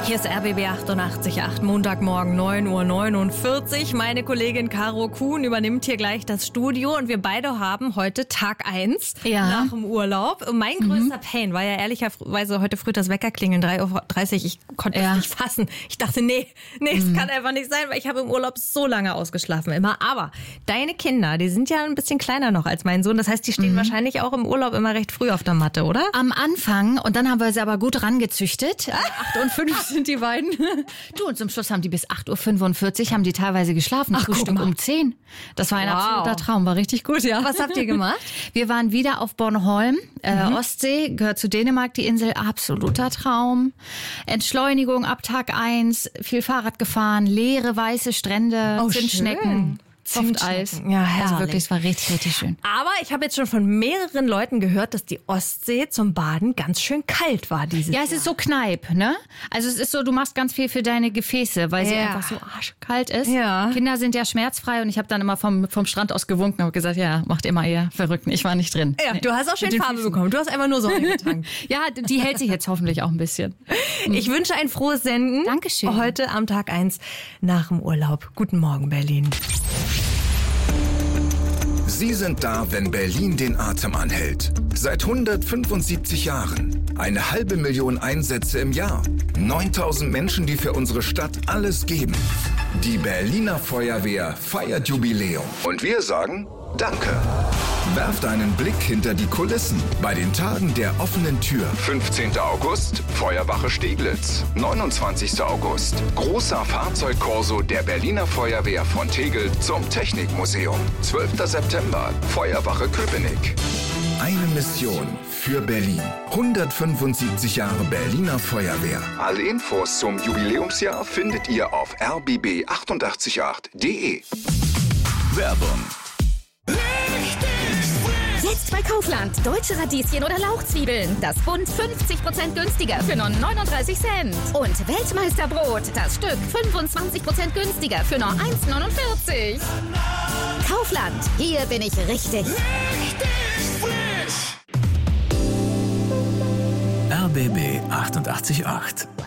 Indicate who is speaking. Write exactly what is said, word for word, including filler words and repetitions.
Speaker 1: Hier ist R B B achtundachtzig Komma acht, Montagmorgen neun Uhr neunundvierzig. Meine Kollegin Caro Kuhn übernimmt hier gleich das Studio und wir beide haben heute Tag eins
Speaker 2: ja.
Speaker 1: nach dem Urlaub. Und mein größter mhm. Pain war ja ehrlicherweise heute früh das Weckerklingeln, drei Uhr dreißig. Ich konnte
Speaker 2: ja.
Speaker 1: es nicht fassen. Ich dachte, nee, nee, es
Speaker 2: mhm.
Speaker 1: kann einfach nicht sein, weil ich habe im Urlaub so lange ausgeschlafen immer. Aber deine Kinder, die sind ja ein bisschen kleiner noch als mein Sohn. Das heißt, die stehen mhm. wahrscheinlich auch im Urlaub immer recht früh auf der Matte, oder?
Speaker 2: Am Anfang, und dann haben wir sie aber gut rangezüchtet. acht und fünf sind die beiden. Du, und zum Schluss haben die bis acht Uhr fünfundvierzig haben die teilweise geschlafen.
Speaker 1: Ach,
Speaker 2: Frühstück um zehn. Das war ein
Speaker 1: wow.
Speaker 2: absoluter Traum, war richtig gut, ja.
Speaker 1: Was habt ihr gemacht?
Speaker 2: Wir waren wieder auf Bornholm, äh, mhm. Ostsee, gehört zu Dänemark, die Insel, absoluter Traum. Entschleunigung ab Tag eins, viel Fahrrad gefahren, leere weiße Strände,
Speaker 1: oh,
Speaker 2: Zimtschnecken. Softeis.
Speaker 1: Ja, herrlich.
Speaker 2: Also wirklich, es war richtig, richtig schön.
Speaker 1: Aber ich habe jetzt schon von mehreren Leuten gehört, dass die Ostsee zum Baden ganz schön kalt war dieses
Speaker 2: Ja, es
Speaker 1: Jahr.
Speaker 2: ist so Kneipp, ne? Also es ist so, du machst ganz viel für deine Gefäße, weil
Speaker 1: ja.
Speaker 2: sie einfach so arschkalt ist.
Speaker 1: Ja.
Speaker 2: Kinder sind ja schmerzfrei und ich habe dann immer vom, vom Strand aus gewunken und gesagt, ja, macht immer ihr Verrückten, ich war nicht drin.
Speaker 1: Ja,
Speaker 2: nee.
Speaker 1: du hast auch schön Farbe Füßen. bekommen. Du hast einfach nur Sonne getankt.
Speaker 2: Ja, die hält sich jetzt hoffentlich auch ein bisschen.
Speaker 1: Ich wünsche ein frohes Senden.
Speaker 2: Dankeschön.
Speaker 1: Heute am Tag eins nach dem Urlaub. Guten Morgen, Berlin.
Speaker 3: Sie sind da, wenn Berlin den Atem anhält. Seit hundertfünfundsiebzig Jahren. Eine halbe Million Einsätze im Jahr. neuntausend Menschen, die für unsere Stadt alles geben. Die Berliner Feuerwehr feiert Jubiläum. Und wir sagen Danke. Werft einen Blick hinter die Kulissen bei den Tagen der offenen Tür. fünfzehnten August, Feuerwache Steglitz. neunundzwanzigsten August, großer Fahrzeugkorso der Berliner Feuerwehr von Tegel zum Technikmuseum. zwölften September, Feuerwache Köpenick. Eine Mission für Berlin. hundertfünfundsiebzig Jahre Berliner Feuerwehr. Alle Infos zum Jubiläumsjahr findet ihr auf r b b achtundachtzig Komma acht punkt d e. Werbung.
Speaker 4: Jetzt bei Kaufland. Deutsche Radieschen oder Lauchzwiebeln. Das Bund fünfzig Prozent günstiger für nur neununddreißig Cent. Und Weltmeisterbrot. Das Stück fünfundzwanzig Prozent günstiger für nur eins neunundvierzig. Kaufland. Hier bin ich richtig.
Speaker 5: Richtig frisch. R B B achtundachtzig Komma acht.